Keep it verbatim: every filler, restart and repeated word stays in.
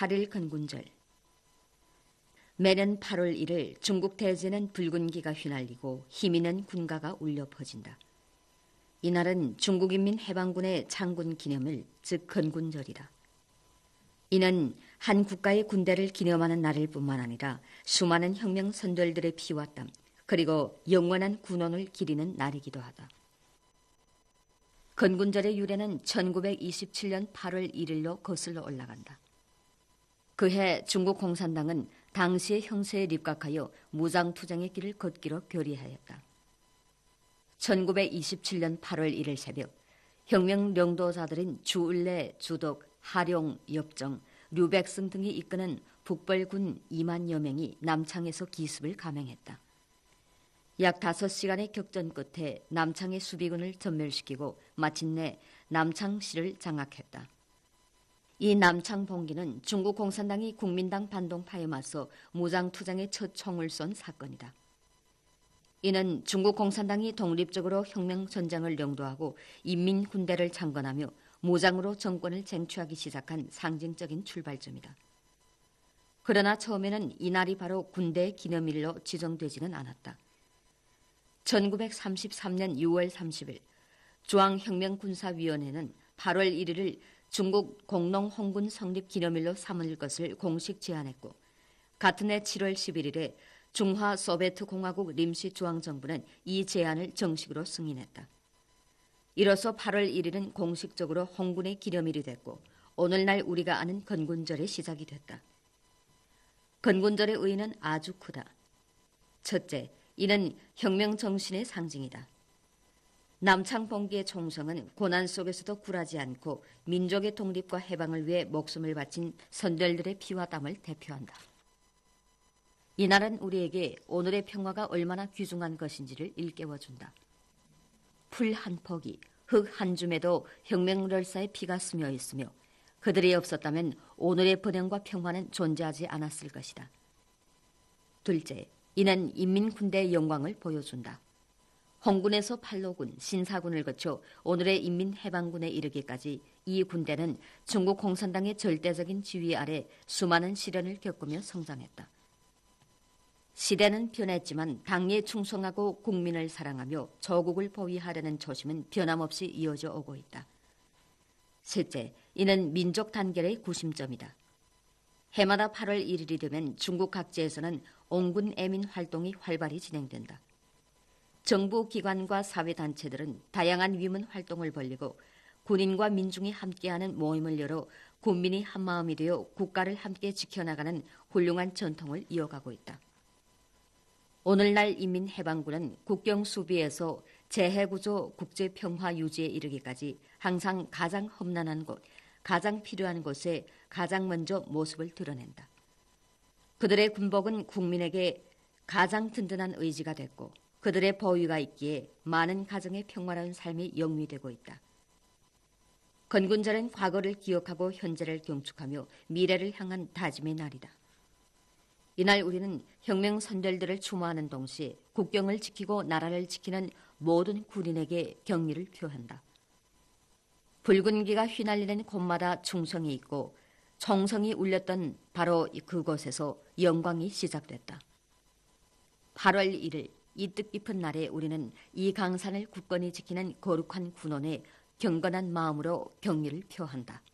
팔 일 건군절. 매년 팔월 일일 중국 대제는 붉은기가 휘날리고 힘있는 군가가 울려 퍼진다. 이날은 중국인민해방군의 창군 기념일, 즉 건군절이다. 이는 한 국가의 군대를 기념하는 날일 뿐만 아니라 수많은 혁명 선열들의 피와 땀, 그리고 영원한 군원을 기리는 날이기도 하다. 건군절의 유래는 천구백이십칠 년 팔월 일일로 거슬러 올라간다. 그해 중국 공산당은 당시의 형세에 입각하여 무장투쟁의 길을 걷기로 결의하였다. 천구백이십칠 년 팔월 일일 새벽, 혁명領導자들인 주을래, 주덕, 하룡, 엽정, 류백승 등이 이끄는 북벌군 이만여 명이 남창에서 기습을 감행했다. 약 다섯 시간의 격전 끝에 남창의 수비군을 전멸시키고 마침내 남창시를 장악했다. 이 남창 봉기는 중국 공산당이 국민당 반동파에 맞서 무장투쟁의 첫 총을 쏜 사건이다. 이는 중국 공산당이 독립적으로 혁명전쟁을 영도하고 인민군대를 창건하며 무장으로 정권을 쟁취하기 시작한 상징적인 출발점이다. 그러나 처음에는 이날이 바로 군대의 기념일로 지정되지는 않았다. 천구백삼십삼 년 유월 삼십일 중앙혁명군사위원회는 팔월 일일을 중국 공농홍군 성립 기념일로 삼을 것을 공식 제안했고, 같은 해 칠월 십일일에 중화 소비에트 공화국臨時중앙정부는 이 제안을 정식으로 승인했다. 이로써 팔월 일일은 공식적으로 홍군의 기념일이 됐고, 오늘날 우리가 아는 건군절의 시작이 됐다. 건군절의 의의는 아주 크다. 첫째, 이는 혁명 정신의 상징이다. 남창 봉기의 총성은 고난 속에서도 굴하지 않고 민족의 독립과 해방을 위해 목숨을 바친 선열들의 피와 땀을 대표한다. 이날은 우리에게 오늘의 평화가 얼마나 귀중한 것인지를 일깨워준다. 풀 한 포기, 흙 한 줌에도 혁명열사의 피가 스며 있으며 그들이 없었다면 오늘의 번영과 평화는 존재하지 않았을 것이다. 둘째, 이는 인민군대의 영광을 보여준다. 홍군에서 팔로군, 신사군을 거쳐 오늘의 인민해방군에 이르기까지 이 군대는 중국 공산당의 절대적인 지휘 아래 수많은 시련을 겪으며 성장했다. 시대는 변했지만 당에 충성하고 국민을 사랑하며 조국을 보위하려는 초심은 변함없이 이어져 오고 있다. 셋째, 이는 민족 단결의 구심점이다. 해마다 팔월 일일이 되면 중국 각지에서는 온군 애민 활동이 활발히 진행된다. 정부 기관과 사회단체들은 다양한 위문 활동을 벌리고 군인과 민중이 함께하는 모임을 열어 군민이 한마음이 되어 국가를 함께 지켜나가는 훌륭한 전통을 이어가고 있다. 오늘날 인민해방군은 국경 수비에서 재해구조 국제평화 유지에 이르기까지 항상 가장 험난한 곳, 가장 필요한 곳에 가장 먼저 모습을 드러낸다. 그들의 군복은 국민에게 가장 든든한 의지가 됐고 그들의 보위가 있기에 많은 가정의 평화로운 삶이 영위되고 있다. 건군절은 과거를 기억하고 현재를 경축하며 미래를 향한 다짐의 날이다. 이날 우리는 혁명 선열들을 추모하는 동시에 국경을 지키고 나라를 지키는 모든 군인에게 경의를 표한다. 붉은기가 휘날리는 곳마다 충성이 있고 총성이 울렸던 바로 그곳에서 영광이 시작됐다. 팔월 일일 이 뜻깊은 날에 우리는 이 강산을 굳건히 지키는 거룩한 군원에 경건한 마음으로 경의를 표한다.